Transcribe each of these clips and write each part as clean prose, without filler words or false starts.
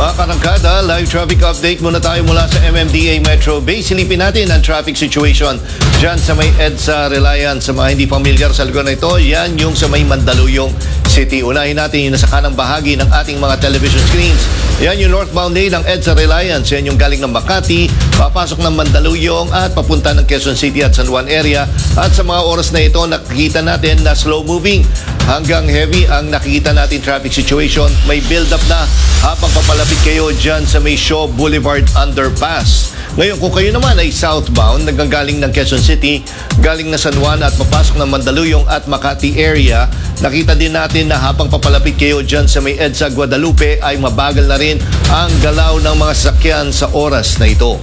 Mga karangkada, live traffic update muna tayo mula sa MMDA Metro Bay. Silipin natin ang traffic situation dyan sa may EDSA Reliance. Sa mga hindi familiar sa lugar na ito, yan yung sa may Mandaluyong City. Unahin natin yung nasa kanang bahagi ng ating mga television screens. Yan yung northbound lane ng EDSA Reliance. Yan yung galing ng Makati, papasok ng Mandaluyong at papunta ng Quezon City at San Juan area. At sa mga oras na ito, nakikita natin na slow moving hanggang heavy ang nakikita natin traffic situation. May build up na habang papalapit kayo dyan sa may Shaw Boulevard Underpass. Ngayon, kung kayo naman ay southbound, nagagaling ng Quezon City, galing na San Juan at papasok ng Mandaluyong at Makati area, nakita din natin na habang papalapit kayo dyan sa may EDSA Guadalupe ay mabagal na rin ang galaw ng mga sasakyan sa oras na ito.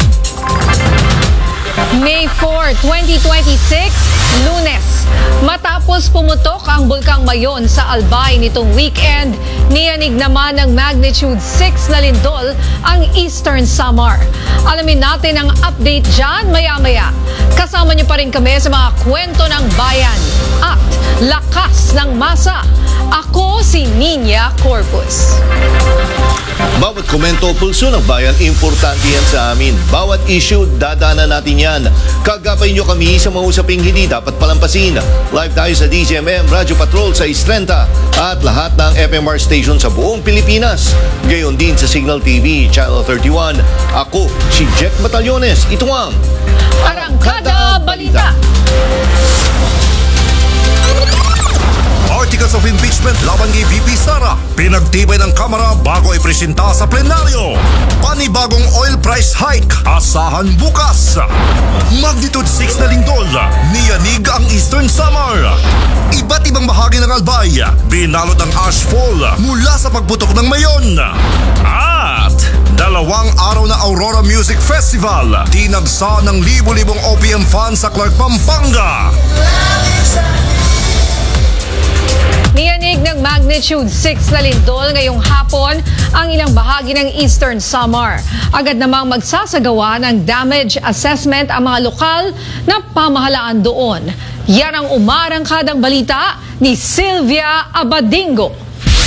May 4, 2026, Lunes. Matapos pumutok ang Bulkang Mayon sa Albay nitong weekend, niyanig naman ng magnitude 6 na lindol ang Eastern Samar. Alamin natin ang update dyan maya-maya. Kasama niyo pa rin kami sa mga kwento ng bayan at lakas ng masa. Ako si Nina Corpus. Bawat komento o pulso ng bayan, importante yan sa amin. Bawat issue, dadaanan natin yan. Kagapay nyo kami sa mga usaping hindi dapat palampasin. Live tayo sa DZMM Radyo Patrol sa Istrenta at lahat ng FMR station sa buong Pilipinas. Gayon din sa Signal TV, Channel 31. Ako, si Jack Batallones. Ito ang Arangkada Balita. Articles of impeachment laban kay VP Sara. Pinagtibay ng Kamara bago ipresenta sa plenaryo. Panibagong oil price hike. Asahan bukas. Magnitude 6 na lindol. Niyanig ang Eastern Samar. Iba't ibang bahagi ng Albay. Binalot ang ashfall mula sa pagputok ng Mayon. At 2 araw na Aurora Music Festival. Tinagsa ng libo-libong OPM fans sa Clark, Pampanga. Niyanig ng magnitude 6 na lindol ngayong hapon ang ilang bahagi ng Eastern Samar. Agad namang magsasagawa ng damage assessment ang mga lokal na pamahalaan doon. Yan ang umarangkadang balita ni Sylvia Abadingo.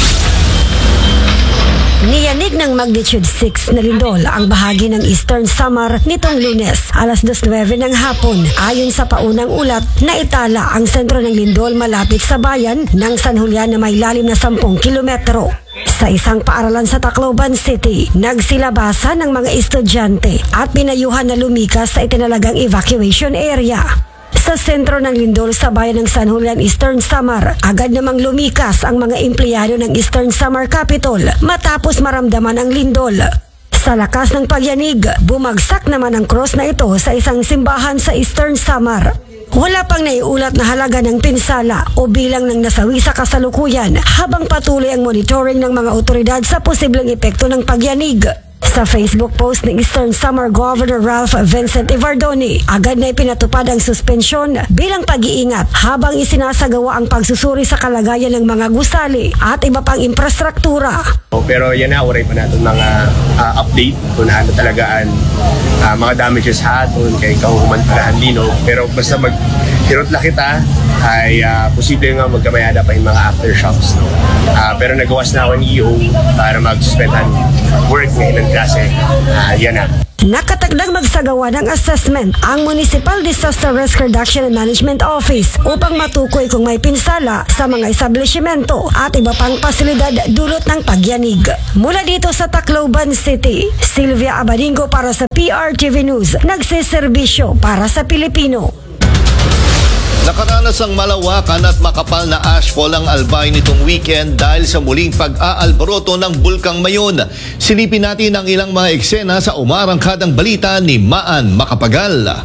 Niyanig ng magnitude 6 na lindol ang bahagi ng Eastern Samar nitong Lunes, alas 2:09 ng hapon. Ayon sa paunang ulat, naitala ang sentro ng lindol malapit sa bayan ng San Julian na may lalim na 10 kilometro. Sa isang paaralan sa Tacloban City, nagsilabasan ng mga estudyante at pinayuhan na lumikas sa itinalagang evacuation area. Sa sentro ng lindol sa bayan ng San Julian, Eastern Samar, agad namang lumikas ang mga empleyado ng Eastern Samar Capitol matapos maramdaman ang lindol. Sa lakas ng pagyanig, bumagsak naman ang cross na ito sa isang simbahan sa Eastern Samar. Wala pang naiulat na halaga ng pinsala o bilang ng nasawi sa kasalukuyan habang patuloy ang monitoring ng mga otoridad sa posibleng epekto ng pagyanig. Sa Facebook post ng Eastern Samar Governor Ralph Vincent Ivardoni, agad na ipinatupad ang suspensyon bilang pag-iingat habang isinasagawa ang pagsusuri sa kalagayan ng mga gusali at iba pang infrastruktura. Pero yan na, uray pa natin mga update kung ano talagaan mga damages haton kay kahuman parahan lino. Pero basta mag-hirot na kita ay posible nga magkamayada pa yung mga aftershocks. No? Pero nagawas na ako ng EO para mag-suspendan work ngayon ng klase. Yan na. Nakatakdang magsagawa ng assessment ang Municipal Disaster Risk Reduction and Management Office upang matukoy kung may pinsala sa mga establishmento at iba pang pasilidad dulot ng pagyanig. Mula dito sa Tacloban City, Sylvia Abadingo para sa PRTV News, nagsiservisyo para sa Pilipino. Nakaranas ang malawakan at makapal na ashfall ang Albay nitong weekend dahil sa muling pag-aalboroto ng Bulkang Mayon. Silipin natin ang ilang mga eksena sa umarangkadang balita ni Maan Macapagal.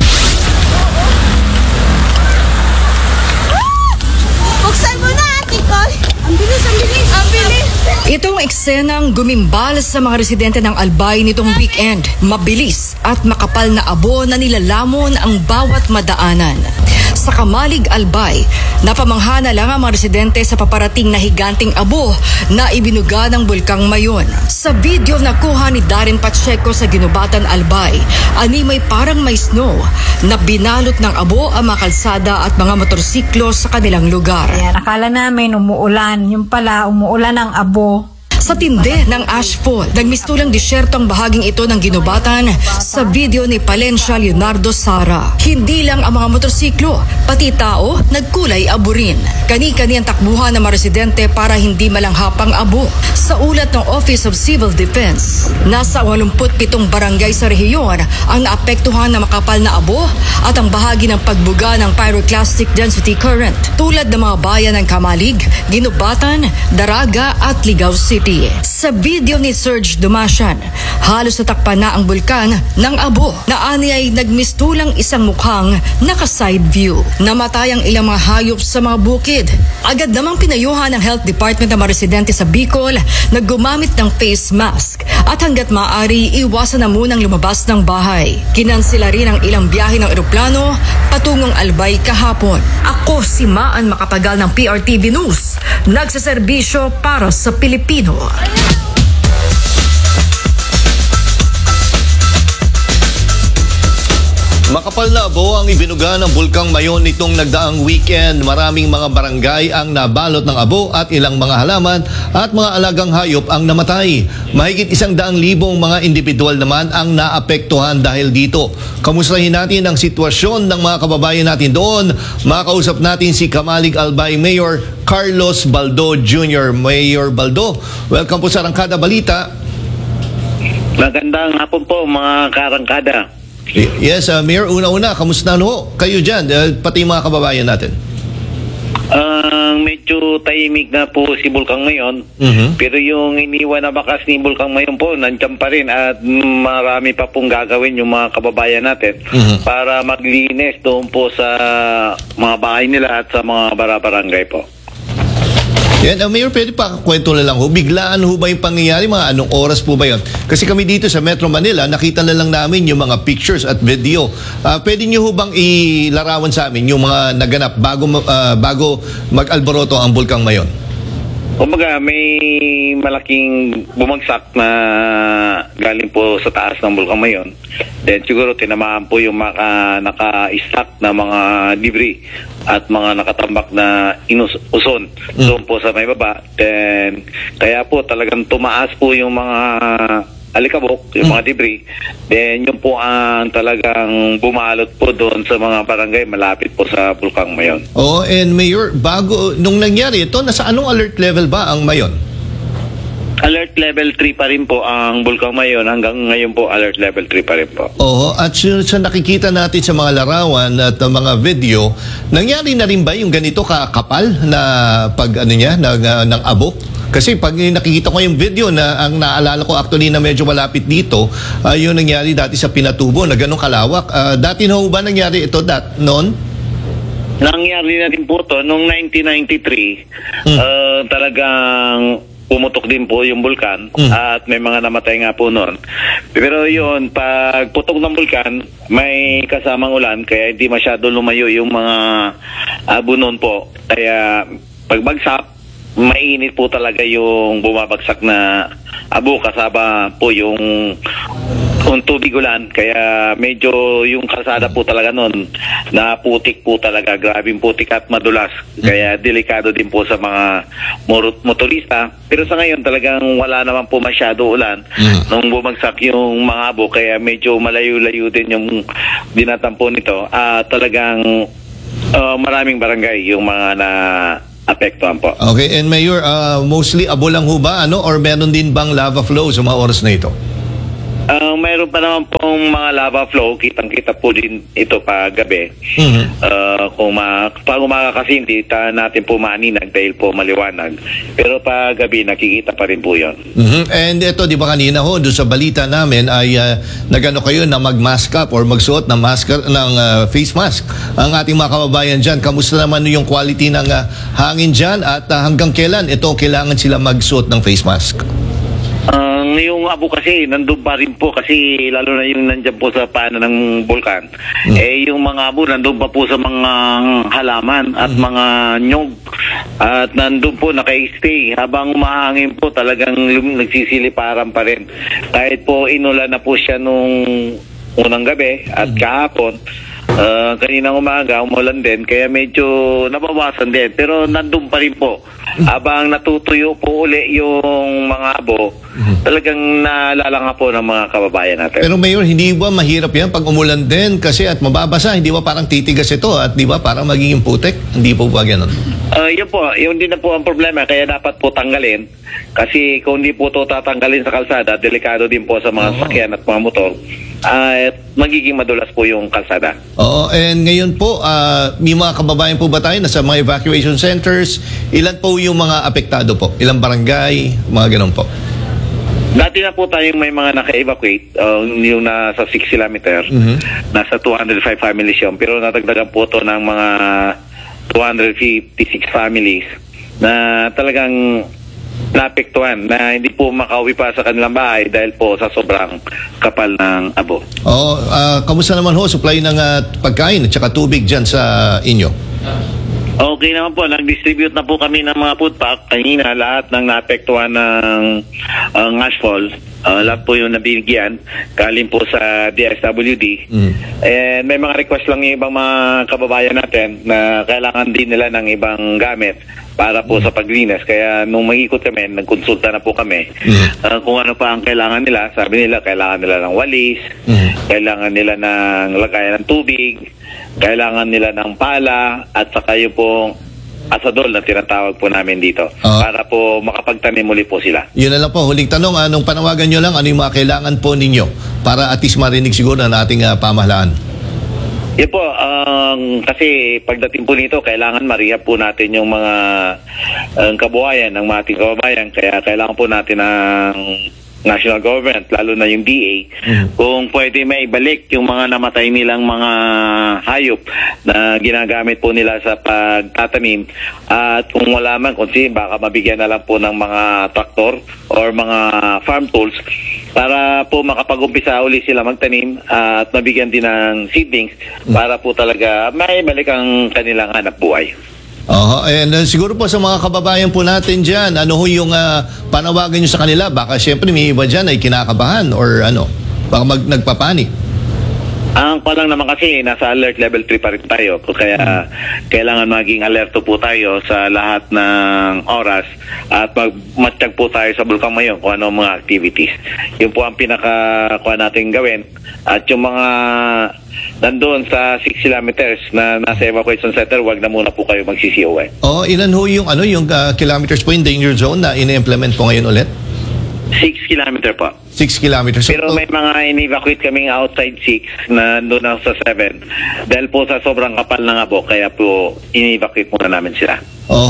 Buksan mo na, Ate Col! Ang bilis, ang bilis! Ang bilis! Itong eksenang gumimbal sa mga residente ng Albay nitong weekend. Mabilis at makapal na abo na nilalamon ang bawat madaanan. Sa Kamalig, Albay, napamangha na lang ang mga residente sa paparating na higanting abo na ibinuga ng Bulkang Mayon. Sa video na kuha ni Darren Pacheco sa Ginubatan, Albay, ani may parang may snow na binalot ng abo ang mga kalsada at mga motorsiklo sa kanilang lugar. Ayan, akala namin umuulan. Yung pala, umuulan ng abo. Sa tindi ng ashfall, nagmistulang disyerto ang bahaging ito ng ginubatan sa video ni Palencia Leonardo Sara. Hindi lang ang mga motorsiklo, pati tao nagkulay abo rin. Kani-kani ang takbuhan ng mga residente para hindi malanghapang abo. Sa ulat ng Office of Civil Defense, nasa 87 barangay sa rehiyon ang naapektuhan ng makapal na abo at ang bahagi ng pagbuga ng pyroclastic density current tulad ng mga bayan ng Kamalig, Ginubatan, Daraga at Ligao City. Sa video ni Serge Dumasian, halos natakpan na ang bulkan ng abo na ay nagmistulang isang mukhang naka-side view. Namatay ang ilang mga hayop sa mga bukid. Agad namang pinayuhan ng Health Department ng mga residente sa Bicol na gumamit ng face mask at hanggat maaari iwasan na munang lumabas ng bahay. Kinansela rin ang ilang biyahe ng eroplano patungong Albay kahapon. Ako si Maan Makapagal ng PRTV News, nagsaserbisyo para sa Pilipino. Makapal na abo ang ibinuga ng Bulkang Mayon nitong nagdaang weekend. Maraming mga barangay ang nabalot ng abo at ilang mga halaman at mga alagang hayop ang namatay. Mahigit 100,000 mga individual naman ang naapektuhan dahil dito. Kamustahin natin ang sitwasyon ng mga kababayan natin doon. Makausap natin si Kamalig Albay Mayor Carlos Baldo Jr. Mayor Baldo, welcome po sa Arangkada Balita. Magandang hapon po mga karangkada. Yes, Mayor, una-una, kamusta no? Kayo dyan, pati mga kababayan natin. Medyo tahimik na po si Bulkang Mayon, pero yung iniwan na bakas ni Bulkang Mayon po, nandiyan pa rin at marami pa pong gagawin yung mga kababayan natin para maglinis doon po sa mga bahay nila at sa mga barabarangay po. Yan, Mayor, pwede pa kwento na lang ho. Biglaan ho ba yung pangyayari? Mga anong oras po ba yun? Kasi kami dito sa Metro Manila, nakita na lang namin yung mga pictures at video. Pwede nyo ho bang ilarawan sa amin yung mga naganap bago mag-alboroto ang Bulkang Mayon? Kumbaga, may malaking bumagsak na galing po sa taas ng Bulkang Mayon. Then siguro tinamaan po yung naka-stack na mga debris at mga nakatambak na uson doon po sa may baba. Then kaya po talagang tumaas po yung mga alikabok, yung mga debris. Then yun po ang talagang bumalot po doon sa mga barangay malapit po sa Bulkang Mayon. Oh, and Mayor, bago nung nangyari ito, nasa anong alert level ba ang Mayon? Alert level 3 pa rin po ang Bulkang Mayon. Hanggang ngayon po, alert level 3 pa rin po. Oo, at sa nakikita natin sa mga larawan at mga video, nangyari na rin ba yung ganito kakapal na ng abo? Kasi pag nakikita ko yung video na ang naalala ko actually na medyo malapit dito, yung nangyari dati sa Pinatubo na ganong kalawak. Dati na ba nangyari ito noon? Nangyari na din po to noong 1993. Talagang pumutok din po yung bulkan at may mga namatay nga po noon. Pero yun, pag putok ng bulkan, may kasamang ulan kaya hindi masyado lumayo yung mga abo noon po. Kaya pagbagsak, mainit po talaga yung bumabagsak na abo kasama po yung tubig ulan. Kaya medyo yung kalsada po talaga noon na putik po talaga, grabing putik at madulas. Kaya delikado din po sa mga motorista. Pero sa ngayon talagang wala naman po masyado ulan nung bumagsak yung mga abo. Kaya medyo malayo-layo din yung dinatampo nito. Talagang maraming barangay yung mga na apektuhan po. Okay, and Mayor, mostly abo lang ho ba? Or meron din bang lava flow sa mga oras na ito? Mayroon pa naman pong mga lava flow, kitang-kita po din ito pa gabi. Pag umaga kasi hindi natin po maaninag dahil po maliwanag. Pero pa gabi nakikita pa rin po yun. And ito, di ba kanina ho, doon sa balita namin ay nagano kayo na mag-mask up or magsuot ng face mask. Ang ating mga kababayan dyan, kamusta naman yung quality ng hangin dyan at hanggang kailan ito kailangan sila magsuot ng face mask? Yung abo kasi nandun pa rin po kasi lalo na yung nandyan po sa paanan ng bulkan. Yung mga abo nandun pa po sa mga halaman at mga nyog at nandun po naka-stay habang umahangin po talagang nagsisiliparan pa rin. Kahit po inulan na po siya nung unang gabi at kahapon Kaninang umaga, umulan din, kaya medyo nabawasan din. Pero nandun pa rin po. Habang natutuyo po uli yung mga abo, talagang naalala nga po ng mga kababayan natin. Pero Mayor, hindi ba mahirap yan pag umulan din kasi at mababasa, hindi ba parang titigas ito at di ba parang magiging putek? Hindi po ba ganun? Yun po, yun din na po ang problema, kaya dapat po tanggalin. Kasi kung hindi po ito tatanggalin sa kalsada, delikado din po sa mga sakyan at mga motor. At magiging madulas po yung kalsada. Oo, and ngayon po, may mga kababayan po ba tayo na sa mga evacuation centers? Ilan po yung mga apektado po? Ilang barangay? Mga ganun po. Dati na po tayong may mga naka-evacuate, yung nasa 6 kilometer, nasa 205 families yun. Pero natagdagan po ito ng mga 256 families na talagang naapektuhan na hindi po makauwi pa sa kanilang bahay dahil po sa sobrang kapal ng abo. Oo, kamusta naman ho supply ng pagkain at saka tubig dyan sa inyo? Okay naman po, nag-distribute na po kami ng mga food pack kanina, lahat ng naapektuhan ng ashfall. Lahat po yung nabigyan galing po sa DSWD. And may mga request lang yung ibang mga kababayan natin na kailangan din nila ng ibang gamit para po sa paglinis. Kaya nung mag-ikot kami, nagkonsulta na po kami kung ano pa ang kailangan nila. Sabi nila, kailangan nila ng walis, kailangan nila ng lagayan ng tubig, kailangan nila ng pala, at saka yung pong asadol na tinatawag po namin dito para po makapagtanim muli po sila. Yun na lang po, huling tanong, anong panawagan nyo lang, ano yung mga kailangan po ninyo para at least marinig siguro na ating pamahalaan? Yan po, kasi pagdating po nito, kailangan marihab po natin yung mga kabuhayan ng mga ating kababayan, kaya kailangan po natin ng national government, lalo na yung DA, kung pwede maibalik yung mga namatay nilang mga hayop na ginagamit po nila sa pagtatanim, at kung wala man, kung baka mabigyan na lang po ng mga traktor or mga farm tools para po makapag-umpisa uli sila magtanim at mabigyan din ng seedlings para po talaga maibalik ang kanilang hanap buhay. And siguro po sa mga kababayan po natin dyan, ano ho yung panawagan nyo sa kanila? Baka siyempre may iba dyan ay kinakabahan or ano, baka nagpapanik. Ang palang naman kasi, nasa alert level 3 pa rin tayo. Kaya kailangan maging alerto po tayo sa lahat ng oras at magmatsyag po tayo sa Bulkang Mayon kung ano mga activities. Yun po ang pinaka-kuha natin gawin. At yung mga nandun sa 6 kilometers na nasa evacuation center, wag na muna po kayo mag-CCOA. Ilan ho yung, yung kilometers po yung danger zone na ina-implement po ngayon ulit? 6 kilometer po. 6 kilometers. Pero may mga in-evacuate kaming outside 6 na doon na sa 7. Dahil po sa sobrang kapal ng abo, kaya po in-evacuate muna namin sila.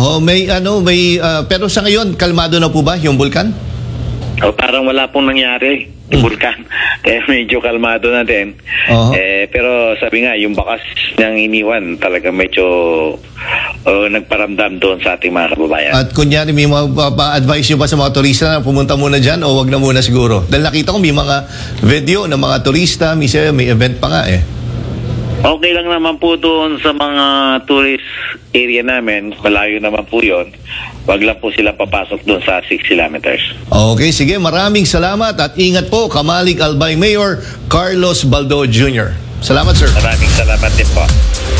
Pero sa ngayon, kalmado na po ba yung bulkan? Parang wala pong nangyari yung bulkan. Kaya medyo kalmado na din. Pero sabi nga, yung bakas niyang iniwan talaga medyo nagparamdam doon sa ating mga kababayan. At kunyari, may advice nyo ba sa mga turista na pumunta muna dyan o wag na muna siguro? Dahil nakita ko may mga video ng mga turista, may event pa nga eh. Okay lang naman po doon sa mga tourist area namin. Malayo naman po yun. Wag lang po sila papasok doon sa 6 kilometers. Okay, sige. Maraming salamat at ingat po, Kamalig Albay Mayor Carlos Baldo Jr. Salamat, sir. Maraming salamat din po.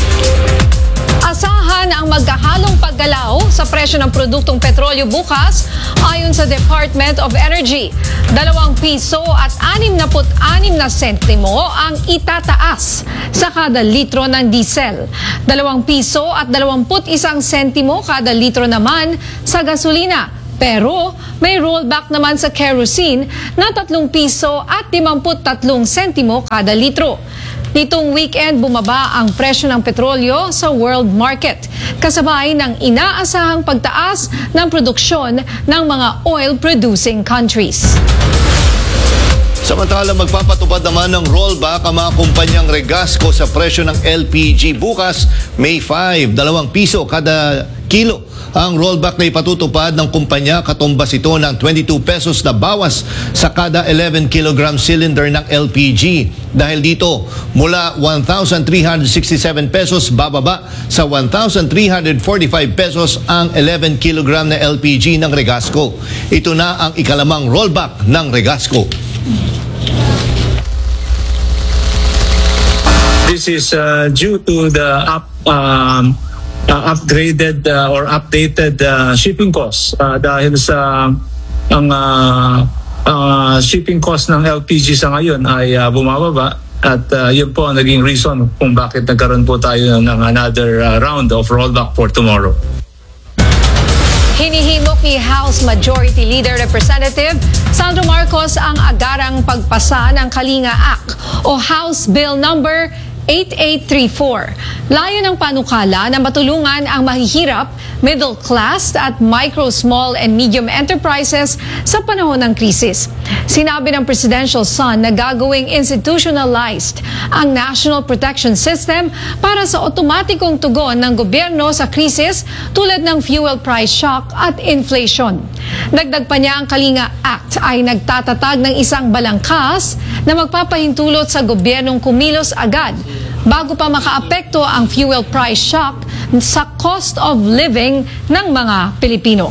Asahan ang magkahalong paggalaw sa presyo ng produktong petrolyo bukas ayon sa Department of Energy. 2 piso at 66 na sentimo ang itataas sa kada litro ng diesel. 2 piso at 21 sentimo kada litro naman sa gasolina. Pero may rollback naman sa kerosene na 3 piso at 53 sentimo kada litro. Nitong weekend, bumaba ang presyo ng petrolyo sa world market, kasabay ng inaasahang pagtaas ng produksyon ng mga oil-producing countries. Samantala, magpapatupad naman ng rollback ang mga kumpanyang Regasco sa presyo ng LPG bukas, May 5, 2 piso kada kilo. Ang rollback na ipatutupad ng kumpanya, katumbas ito ng 22 pesos na bawas sa kada 11 kilogram cylinder ng LPG. Dahil dito, mula 1,367 pesos bababa sa 1,345 pesos ang 11 kilogram na LPG ng Regasco. Ito na ang ikalamang rollback ng Regasco. this is due to the upgraded or updated shipping costs dahil sa ang shipping cost ng LPG sa ngayon ay bumababa at yun po ang naging reason kung bakit nagkaroon po tayo ng another round of rollback for tomorrow. Hinihimok ni House Majority Leader Representative Sandro Marcos ang agarang pagpasa ng Kalinga Act o House Bill Number 8834. Layo ng panukala na matulungan ang mahihirap, middle class at micro, small and medium enterprises sa panahon ng krisis. Sinabi ng Presidential Son na gagawing institutionalized ang National Protection System para sa otomatikong tugon ng gobyerno sa krisis tulad ng fuel price shock at inflation. Dagdag pa niya ang Kalinga Act ay nagtatatag ng isang balangkas na magpapahintulot sa gobyernong kumilos agad bago pa makaapekto ang fuel price shock sa cost of living ng mga Pilipino.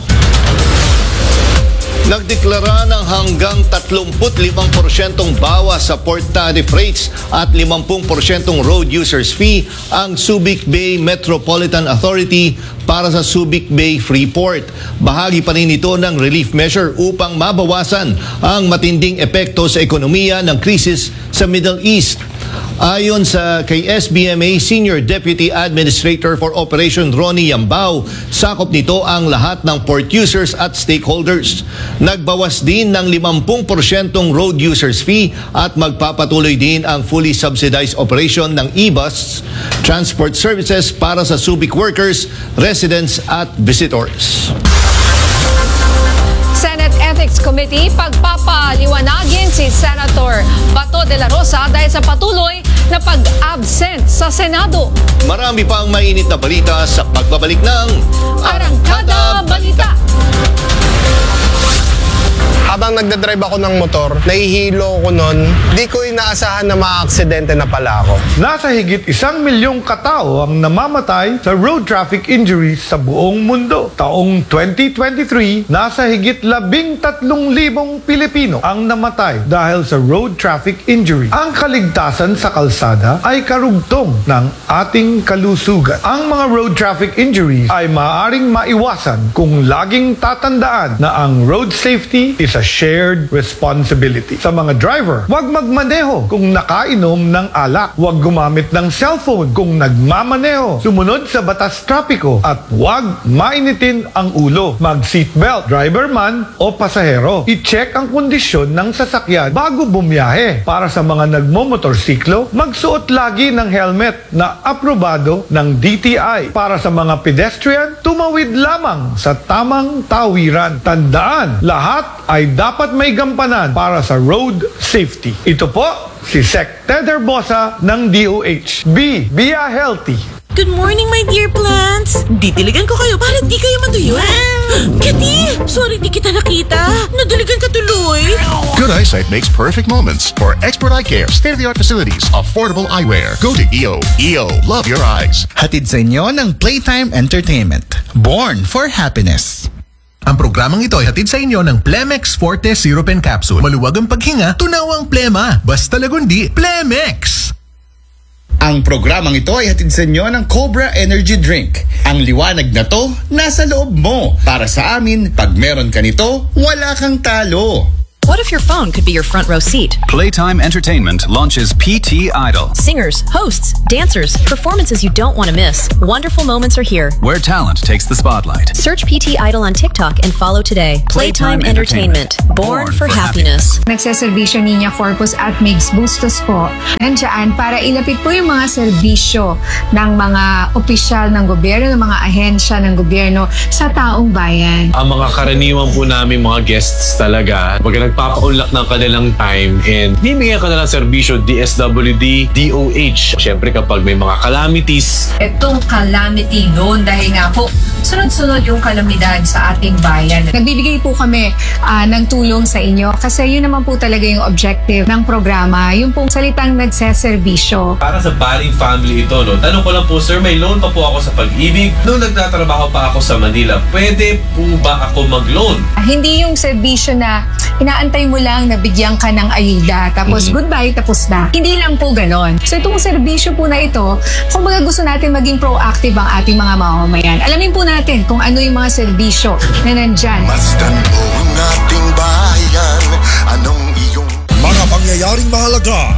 Nagdeklara ng hanggang 35% bawas sa port tariff rates at 50% road users fee ang Subic Bay Metropolitan Authority para sa Subic Bay Freeport. Bahagi pa rin ito ng relief measure upang mabawasan ang matinding epekto sa ekonomiya ng krisis sa Middle East. Ayon sa kay SBMA Senior Deputy Administrator for Operation Ronnie Yambao, sakop nito ang lahat ng port users at stakeholders. Nagbawas din ng 50% road users fee at magpapatuloy din ang fully subsidized operation ng e-bus transport services para sa Subic workers, residents at visitors. Senate Ethics Committee pagpapaliwanagin si Senator Bato de la Rosa dahil sa patuloy na pag-absent sa Senado. Marami pa ang mainit na balita sa pagbabalik ng Arangkada Balita. Habang nagdadrive ako ng motor, nahihilo ko nun, di ko inaasahan na maaaksidente na pala ako. Nasa higit 1 milyong katao ang namamatay sa road traffic injuries sa buong mundo. Taong 2023, nasa higit 13,000 Pilipino ang namatay dahil sa road traffic injury. Ang kaligtasan sa kalsada ay karugtong ng ating kalusugan. Ang mga road traffic injuries ay maaaring maiwasan kung laging tatandaan na ang road safety is a shared responsibility. Sa mga driver, huwag magmaneho kung nakainom ng alak. Huwag gumamit ng cellphone kung nagmamaneho. Sumunod sa batas trapiko at huwag mainitin ang ulo. Mag-seatbelt, driver man o pasahero. I-check ang kondisyon ng sasakyan bago bumiyahe. Para sa mga nagmomotorsiklo, magsuot lagi ng helmet na aprobado ng DTI. Para sa mga pedestrian, tumawid lamang sa tamang tawiran. Tandaan, lahat ay dapat may gampanan para sa road safety. Ito po si Sec. Ted Herbosa ng DOH. Be a healthy. Good morning, my dear plants. Didiligan ko kayo para di kayo maduyo. Kati, sorry di kita nakita. Nadiligan ka tuloy. Good eyesight makes perfect moments. For expert eye care, state-of-the-art facilities, affordable eyewear. Go to EO. EO, love your eyes. Hatid sa inyo ng Playtime Entertainment. Born for happiness. Ang programang ito ay hatid sa inyo ng Plemex Forte Sirupen Capsule. Maluwag ang paghinga, tunawang plema. Basta lagundi, Plemex! Ang programang ito ay hatid sa inyo ng Cobra Energy Drink. Ang liwanag na to, nasa loob mo. Para sa amin, pag meron ka nito, wala kang talo. What if your phone could be your front row seat? Playtime Entertainment launches PT Idol. Singers, hosts, dancers, performances you don't want to miss. Wonderful moments are here. Where talent takes the spotlight. Search PT Idol on TikTok and follow today. Playtime Entertainment. Born for happiness. Nagseservisyo Niña Corpus at Migs Bustos po. Nandiyan para ilapit po yung mga serbisyo ng mga opisyal ng gobyerno, ng mga ahensya ng gobyerno sa taong bayan. Ang mga karaniwan po namin mga guests talaga, nagpapaunlak ng kanilang time and bibigyan ka na ng serbisyo DSWD, DOH. Siyempre kapag may mga calamities. Itong calamity noon dahil nga po sunod-sunod yung kalamidad sa ating bayan. Nagbibigay po kami ng tulong sa inyo kasi yun naman po talaga yung objective ng programa, yung pong salitang nagseserbisyo. Para sa Baling family ito, no? Tanong ko lang po, sir, may loan pa po ako sa Pag-ibig. Noong nagtatrabaho pa ako sa Manila, pwede po ba ako mag-loan? Hindi yung serbisyo na inaantay mo lang na bigyan ka ng ayuda. Tapos goodbye, tapos na. Hindi lang po ganon. So itong serbisyo po na ito, kung baga gusto natin maging proactive ang ating mga mamamayan. Alamin po natin kung ano yung mga serbisyo na nandyan. Masdan mo ang ating bayan. Anong iyong mga pangyayaring mahalaga?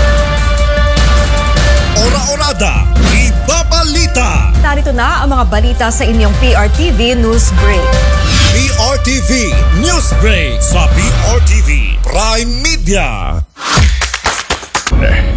Ora-orada, ibabalita. Narito na ang mga balita sa inyong PRTV News Break. PRTV News Break sa PRTV Prime Media.